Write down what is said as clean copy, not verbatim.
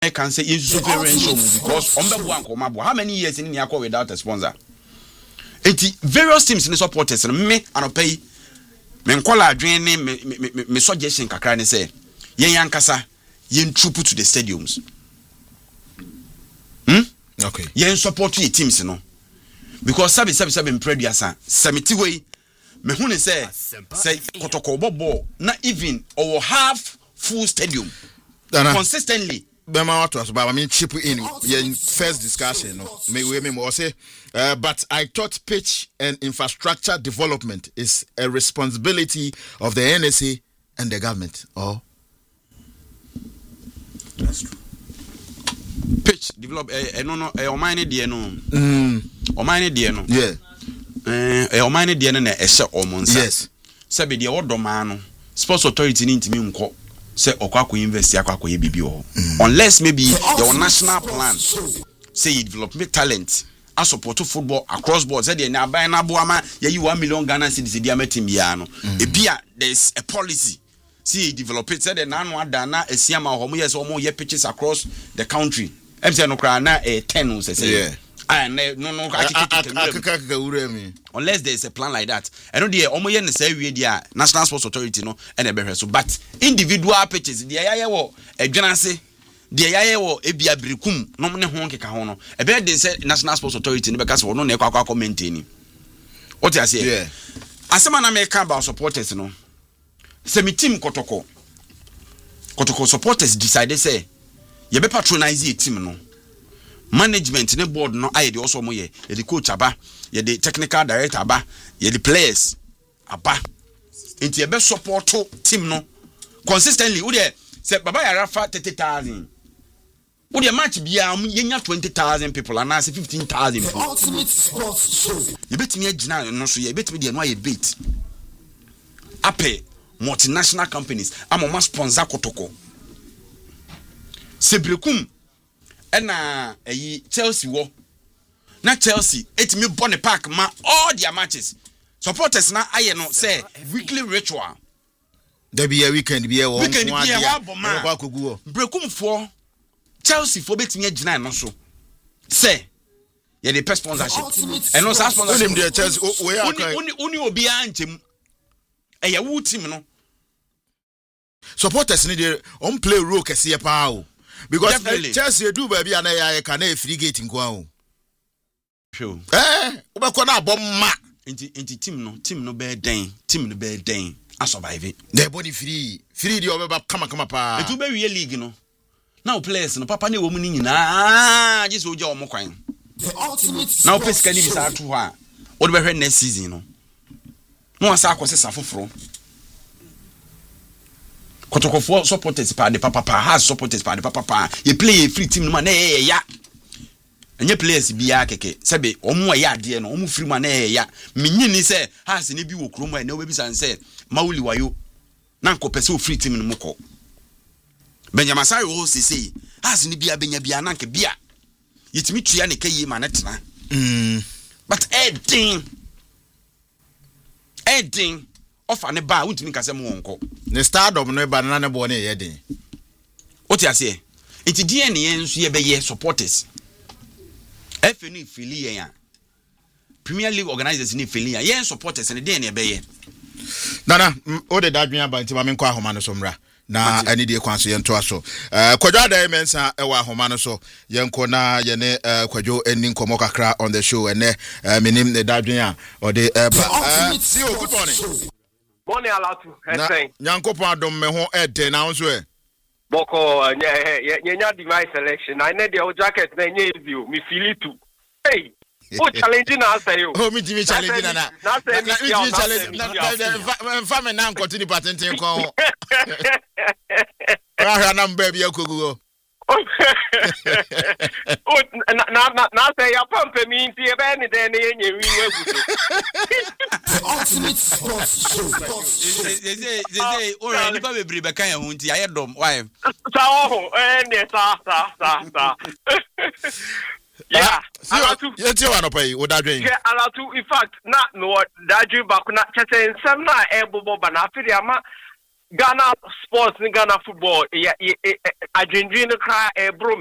I can say is super because how many years in Yako without a sponsor? 80 various teams in the supporters and me and pay men call our dream me suggestion kakra say yen yankasa yen troop to the stadiums. Okay. Yen support your teams no. Because sabi preduasa samiti way me hu ne say kotoko bobo na even or half full stadium consistently. I mean, chip in first discussion. No, we say, but I thought pitch and infrastructure development is a responsibility of the NSA and the government. Oh, that's true. Pitch develop. No. Omani dear no. Omani dear no. Yeah. Omani dear no. Esha omonsa. Yes. Sabi dear odo mano. Sports authority ni intimi unko. Say okwako invest yakwa ye bibi ho unless maybe your national plan say you develop talent and support football across board say na buy na boama ye 1 million Ghana cedis dia metim ya no ebia there's a policy see you develop it say na no ada na asiama ho mo yes omo ye pitches across the country em say no kra na 10 say yeah no unless there is a plan like that. I know the omo ye ne say we dia National Sports Authority no and e so but individual pitches the yaye wo adwenase the yaye wo ebia brekum no ne ho nkeka ho no e be dey say National Sports Authority ne be ka so no na ekwa maintain what you say yeah asema na me ka about supporters no say me team kotoko supporters decide say ye be patronize a team no management ne board no aye de also mo ye the coach aba ye the technical director aba ye the players aba enti ye be support team no consistently wo de say baba ya rafa 30,000 wo de match bia ye nya 20,000 people and na say 15,000 people ultimate sports show ye betimi agina no so ye betimi de no aye bait ape multinational companies amoma sponsor kotoko sebrekum ena Chelsea wo na Chelsea etimi born park ma all their matches supporters na aye no say weekly ritual there be a weekend be a one brekum for Chelsea for betimi agina no so say ye the sponsorship and no sponsorship them the Chelsea we are oni obi antem e ya wu team no supporters ni dey on play role kese pa o because Chelsea do baby and I can free gate nko ahụ. Sure. Ubekọ na abọ mma. Inti team no be den a survive. The body free the obeba kama pa. Etu be wie league no. Now players no papa na wo mu ni nyina just oja omo kwan. The ultimate. Now pesika ni bisa atu ho a. Wo de be hwe next season no. No asa akose safoforo. Kotoko supporters pa de papa has supporters pa de papa you play a free team no man ya enye players bia keke sebe omo ya de no omo free man ya menyini se has ne bi wo kromo e na we bi san se mawuli wayo na nkopese o free team no moko Benjamin Sayo ho sisi has ne bia benya na nke bia yetimi tua ne kayi ma na tena but edin offer ne ba wuntimi kase mo wonko ne stardom no ba na ne bo ne ye den what you say enti DNA enso ye be ye supporters FNU fili ye ya Premier League organizers ni fili ya ye supporters ne DNA be ye nana o de dadwen aba nti ma me nkọ ahoma no so mra na ani de kwanso ye nto aso kwadwo da mensa e wa ahoma no so ye nkọ na ye ne kwadwo eni nkomo kakra on the show ene menim ne dadwen a o de see you good morning morning Alatu nyankopon adom me ho ede na nso e boko nya device selection I need your jacket na nya view me feel it too hey o challenge na say o me give me challenge na family na continue patenting ko ra na mba bia kogugo na say ya pampe mi nti e be ni de na yenye wi wagudo ultimate sports show they ora ni ba bebre be kan ya hu nti ayedom why sa ho ne sa yeah Alatu yeti wa no pay wo dadwen yeah Alatu in fact na no dadwen back na chese nsem na ebobo ba na afiri ama Ghana sports and Ghana football, adwendwen no kra bro